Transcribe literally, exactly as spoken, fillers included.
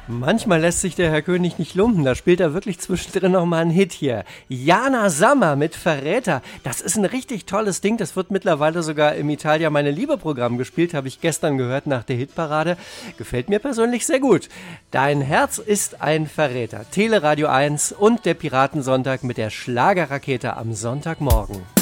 Manchmal lässt sich der Herr König nicht lumpen, da spielt er wirklich zwischendrin nochmal einen Hit hier. Jana Sammer mit Verräter, das ist ein richtig tolles Ding, das wird mittlerweile sogar im Italia Meine Liebe Programm gespielt, habe ich gestern gehört nach der Hitparade, gefällt mir persönlich sehr gut. Dein Herz ist ein Verräter, Teleradio eins und der Piratensonntag mit der Schlagerrakete am Sonntagmorgen.